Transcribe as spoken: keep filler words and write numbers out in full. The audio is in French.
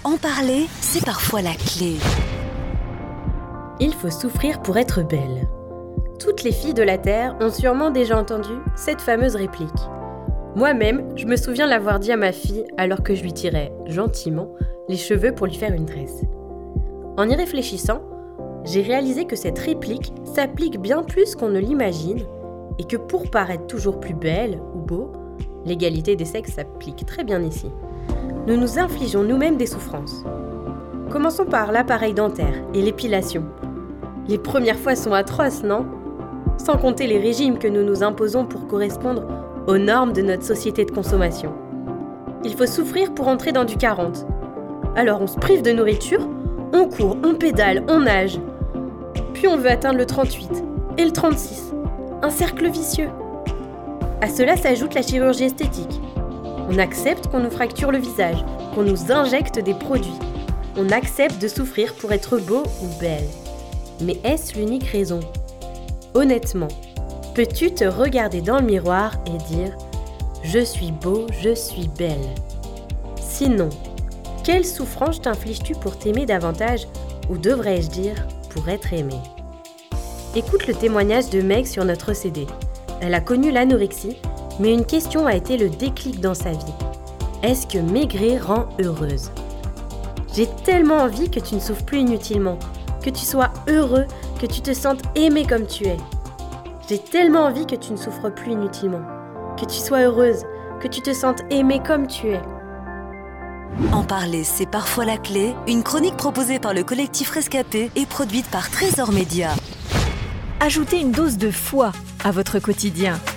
En parler, c'est parfois la clé. Il faut souffrir pour être belle. Toutes les filles de la Terre ont sûrement déjà entendu cette fameuse réplique. Moi-même, je me souviens l'avoir dit à ma fille alors que je lui tirais, gentiment, les cheveux pour lui faire une tresse. En y réfléchissant, j'ai réalisé que cette réplique s'applique bien plus qu'on ne l'imagine et que pour paraître toujours plus belle ou beau, l'égalité des sexes s'applique très bien ici. Nous nous infligeons nous-mêmes des souffrances. Commençons par l'appareil dentaire et l'épilation. Les premières fois sont atroces, non ? Sans compter les régimes que nous nous imposons pour correspondre aux normes de notre société de consommation. Il faut souffrir pour entrer dans du quarante. Alors on se prive de nourriture, on court, on pédale, on nage. Puis on veut atteindre le trente-huit et le trente-six. Un cercle vicieux. À cela s'ajoute la chirurgie esthétique. On accepte qu'on nous fracture le visage, qu'on nous injecte des produits. On accepte de souffrir pour être beau ou belle. Mais est-ce l'unique raison ? Honnêtement, peux-tu te regarder dans le miroir et dire « Je suis beau, je suis belle ». Sinon, quelle souffrance t'infliges-tu pour t'aimer davantage, ou devrais-je dire, pour être aimé ? Écoute le témoignage de Meg sur notre C D. Elle a connu l'anorexie, mais une question a été le déclic dans sa vie. Est-ce que maigrir rend heureuse ? J'ai tellement envie que tu ne souffres plus inutilement, que tu sois heureux, que tu te sentes aimé comme tu es. J'ai tellement envie que tu ne souffres plus inutilement, que tu sois heureuse, que tu te sentes aimé comme tu es. En parler, c'est parfois la clé. Une chronique proposée par le collectif Rescapé et produite par Trésor Média. Ajoutez une dose de foi à votre quotidien.